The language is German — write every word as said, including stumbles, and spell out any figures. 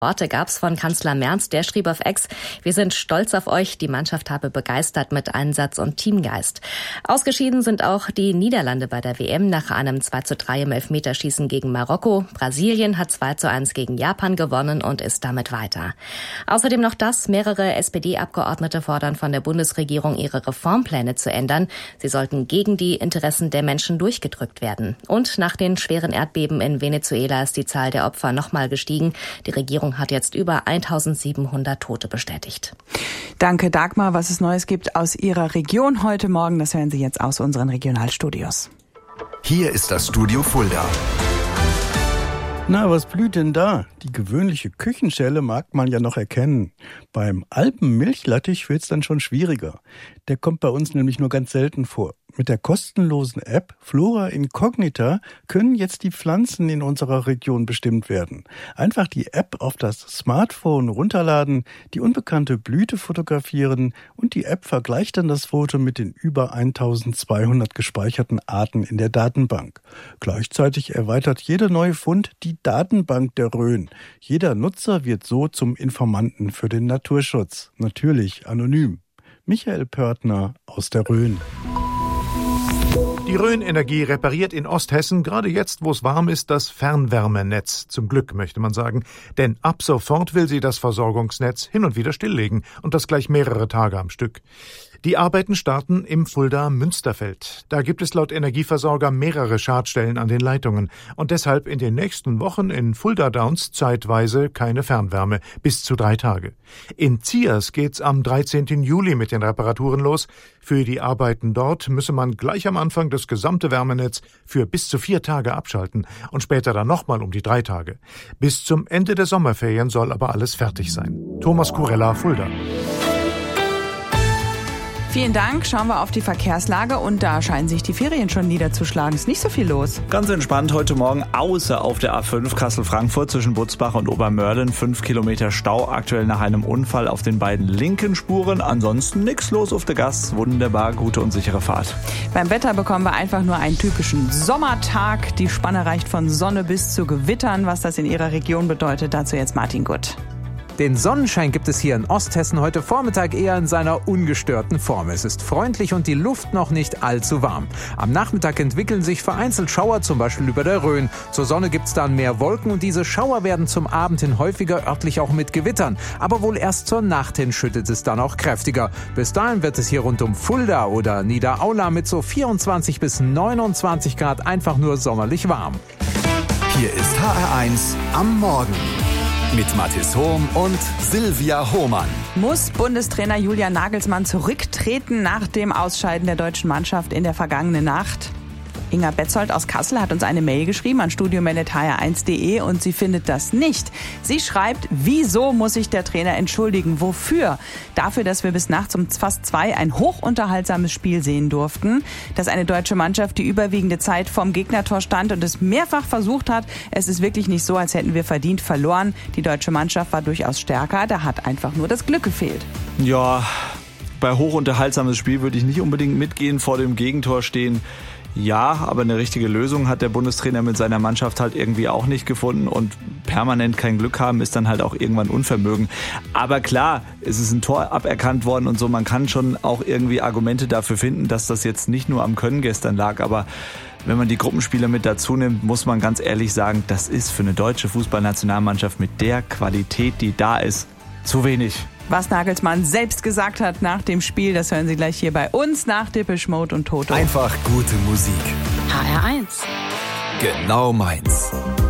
Worte gab's von Kanzler Merz, der schrieb auf X: Wir sind stolz auf euch, die Mannschaft habe begeistert mit Einsatz und Teamgeist. Ausgeschieden sind auch die Niederlande bei der W M nach einem zwei zu drei im Elfmeterschießen gegen Marokko. Brasilien hat zwei zu eins gegen Japan gewonnen und ist damit weiter. Außerdem noch das: Mehrere S P D-Abgeordnete fordern von der Bundesregierung, ihre Reformpläne zu ändern. Sie sollten gegen die Interessen der Menschen durchgedrückt werden. Und nach den schweren Erdbeben in Venezuela ist die Zahl der Opfer nochmal gestiegen. Die Regierung hat jetzt über eintausendsiebenhundert Tote bestätigt. Danke, Dagmar. Was es Neues gibt aus Ihrer Region heute Morgen, das hören Sie jetzt aus unseren Regionalstudios. Hier ist das Studio Fulda. Na, was blüht denn da? Die gewöhnliche Küchenschelle mag man ja noch erkennen. Beim Alpenmilchlattich wird's dann schon schwieriger. Der kommt bei uns nämlich nur ganz selten vor. Mit der kostenlosen App Flora Incognita können jetzt die Pflanzen in unserer Region bestimmt werden. Einfach die App auf das Smartphone runterladen, die unbekannte Blüte fotografieren und die App vergleicht dann das Foto mit den über eintausendzweihundert gespeicherten Arten in der Datenbank. Gleichzeitig erweitert jeder neue Fund die Datenbank der Rhön. Jeder Nutzer wird so zum Informanten für den Naturschutz. Natürlich anonym. Michael Pörtner aus der Rhön. Die Rhön Energie repariert in Osthessen gerade jetzt, wo es warm ist, das Fernwärmenetz. Zum Glück, möchte man sagen. Denn ab sofort will sie das Versorgungsnetz hin und wieder stilllegen. Und das gleich mehrere Tage am Stück. Die Arbeiten starten im Fulda-Münsterfeld. Da gibt es laut Energieversorger mehrere Schadstellen an den Leitungen. Und deshalb in den nächsten Wochen in Fulda Downs zeitweise keine Fernwärme. Bis zu drei Tage. In Ziers geht's am dreizehnten Juli mit den Reparaturen los. Für die Arbeiten dort müsse man gleich am Anfang das gesamte Wärmenetz für bis zu vier Tage abschalten und später dann nochmal um die drei Tage. Bis zum Ende der Sommerferien soll aber alles fertig sein. Thomas Kurella, Fulda. Vielen Dank. Schauen wir auf die Verkehrslage und da scheinen sich die Ferien schon niederzuschlagen. Ist nicht so viel los. Ganz entspannt heute Morgen, außer auf der A fünf Kassel-Frankfurt zwischen Butzbach und Obermörlen. Fünf Kilometer Stau, aktuell nach einem Unfall auf den beiden linken Spuren. Ansonsten nichts los auf der Gas. Wunderbar, gute und sichere Fahrt. Beim Wetter bekommen wir einfach nur einen typischen Sommertag. Die Spanne reicht von Sonne bis zu Gewittern. Was das in Ihrer Region bedeutet, dazu jetzt Martin Gutt. Den Sonnenschein gibt es hier in Osthessen heute Vormittag eher in seiner ungestörten Form. Es ist freundlich und die Luft noch nicht allzu warm. Am Nachmittag entwickeln sich vereinzelt Schauer, zum Beispiel über der Rhön. Zur Sonne gibt es dann mehr Wolken und diese Schauer werden zum Abend hin häufiger, örtlich auch mit Gewittern. Aber wohl erst zur Nacht hin schüttet es dann auch kräftiger. Bis dahin wird es hier rund um Fulda oder Niederaula mit so vierundzwanzig bis neunundzwanzig Grad einfach nur sommerlich warm. Hier ist H R eins am Morgen. Mit Mathis Hohm und Silvia Hohmann. Muss Bundestrainer Julian Nagelsmann zurücktreten nach dem Ausscheiden der deutschen Mannschaft in der vergangenen Nacht? Inga Betzold aus Kassel hat uns eine Mail geschrieben an studio at h r eins punkt d e und sie findet das nicht. Sie schreibt: Wieso muss sich der Trainer entschuldigen? Wofür? Dafür, dass wir bis nachts um fast zwei ein hochunterhaltsames Spiel sehen durften, dass eine deutsche Mannschaft die überwiegende Zeit vorm Gegnertor stand und es mehrfach versucht hat. Es ist wirklich nicht so, als hätten wir verdient verloren. Die deutsche Mannschaft war durchaus stärker, da hat einfach nur das Glück gefehlt. Ja, bei hochunterhaltsames Spiel würde ich nicht unbedingt mitgehen, vor dem Gegentor stehen. Ja, aber eine richtige Lösung hat der Bundestrainer mit seiner Mannschaft halt irgendwie auch nicht gefunden und permanent kein Glück haben ist dann halt auch irgendwann Unvermögen. Aber klar, es ist ein Tor aberkannt worden und so, man kann schon auch irgendwie Argumente dafür finden, dass das jetzt nicht nur am Können gestern lag, aber wenn man die Gruppenspieler mit dazu nimmt, muss man ganz ehrlich sagen, das ist für eine deutsche Fußballnationalmannschaft mit der Qualität, die da ist, zu wenig. Was Nagelsmann selbst gesagt hat nach dem Spiel, das hören Sie gleich hier bei uns nach Depeche Mode und Toto. Einfach gute Musik. H R eins. Genau meins.